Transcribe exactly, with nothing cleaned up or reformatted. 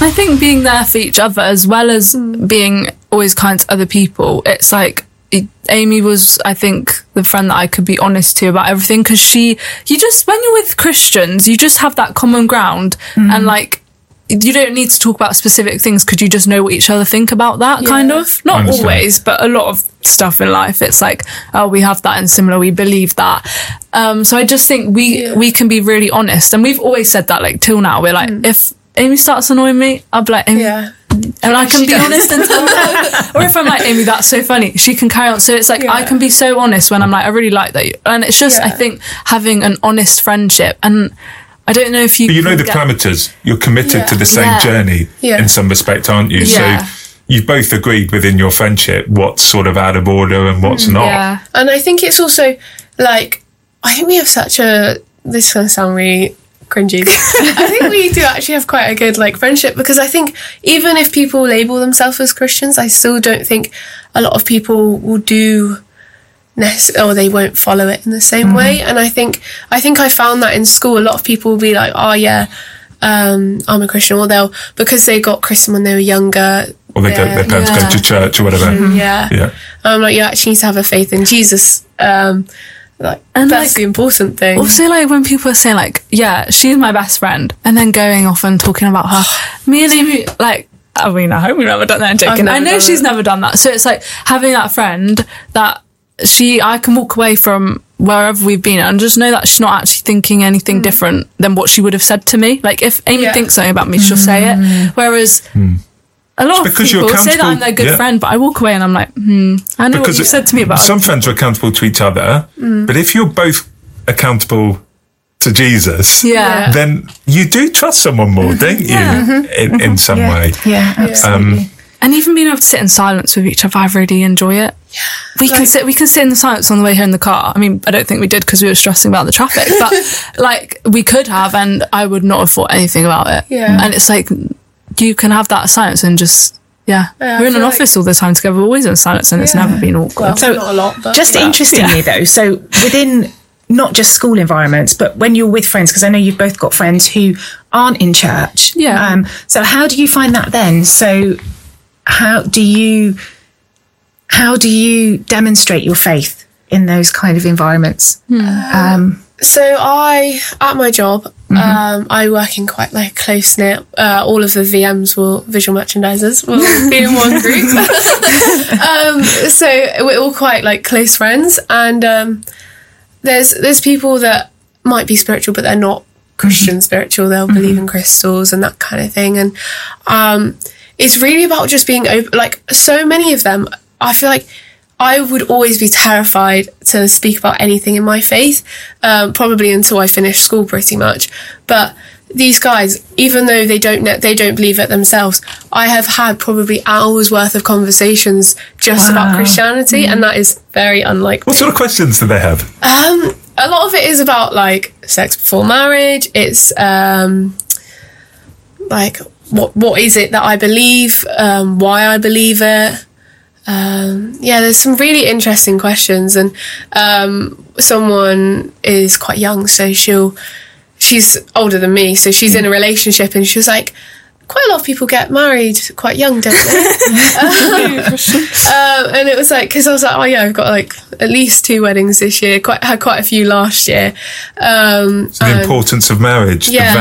I think being there for each other, as well as mm. being always kind to other people, it's like, it, Amy was, I think, the friend that I could be honest to about everything, because she, you just, when you're with Christians, you just have that common ground, mm. and like, you don't need to talk about specific things because you just know what each other think about that, yeah. kind of. Not always, but a lot of stuff in life, it's like, oh, we have that and similar, we believe that. Um, so I just think we yeah. we can be really honest, and we've always said that, like, till now. We're like, mm. if Amy starts annoying me, I'll be like, Amy, yeah. and I can she be does. honest and tell her. Or if I'm like, Amy, that's so funny, she can carry on. So it's like, yeah. I can be so honest when I'm like, I really like that. And it's just, yeah. I think, having an honest friendship, and I don't know if you... But you know the get... parameters. You're committed yeah. to the same yeah. journey yeah. in some respect, aren't you? Yeah. So you've both agreed within your friendship what's sort of out of order and what's mm, not. Yeah. And I think it's also, like, I think we have such a... This is going to sound really cringy. I think we do actually have quite a good, like, friendship, because I think even if people label themselves as Christians, I still don't think a lot of people will do... or they won't follow it in the same mm-hmm. way. And I think I think I found that in school, a lot of people will be like, oh yeah, um, I'm a Christian, or they'll, because they got Christian when they were younger, or they go, their parents yeah. go to church or whatever. Mm-hmm. Yeah, yeah. I'm like, you actually need to have a faith in Jesus. Um, like, and that's like, the important thing. Also, like, when people are saying like, yeah, she's my best friend, and then going off and talking about her, me and Amy, like, I mean, I hope we've never done that. I'm joking. I know she's it. never done that. So it's like having that friend that she, I can walk away from wherever we've been and just know that she's not actually thinking anything mm. different than what she would have said to me. Like, if Amy yeah. thinks something about me, she'll mm. say it. Whereas mm. a lot it's of people say that I'm their good yeah. friend, but I walk away and I'm like, hmm, I know because what you said to me about some it. friends are accountable to each other, mm. but if you're both accountable to Jesus, yeah. then you do trust someone more, don't you? Yeah. Mm-hmm. In, in some yeah. way. Yeah, absolutely. Um, And even being able to sit in silence with each other, I really enjoy it. Yeah, we like, can sit, we can sit in the silence on the way here in the car. I mean, I don't think we did because we were stressing about the traffic, but like we could have, and I would not have thought anything about it. Yeah. And it's like, you can have that silence and just, yeah. yeah we're in an like, office all the time together, we're always in silence, and yeah. it's never been awkward. Well, so, not a lot, but just yeah. interestingly yeah. though, so within not just school environments, but when you're with friends, because I know you've both got friends who aren't in church. Yeah. Um, so how do you find that then? So, How do you how do you demonstrate your faith in those kind of environments? Hmm. Um, so I, at my job, mm-hmm. um, I work in quite like close knit. Uh, all of the V Ms will visual merchandisers will be in one group. um, so we're all quite like close friends, and um, there's there's people that might be spiritual, but they're not Christian mm-hmm. spiritual. They'll mm-hmm. believe in crystals and that kind of thing, and um. It's really about just being open. Like, so many of them, I feel like I would always be terrified to speak about anything in my faith, um, probably until I finished school, pretty much. But these guys, even though they don't they don't believe it themselves, I have had probably hours worth of conversations just wow. about Christianity, mm. and that is very unlikely. What sort of questions do they have? Um, a lot of it is about like sex before marriage. It's um, like. What what is it that I believe? Um, why I believe it? Um, yeah, there's some really interesting questions, and um, someone is quite young, so she'll she's older than me, so she's in a relationship, and she was like, quite a lot of people get married quite young, don't they? um, um, and it was like, because I was like, oh yeah, I've got like at least two weddings this year, quite had quite a few last year. Um, so the importance of marriage, yeah, the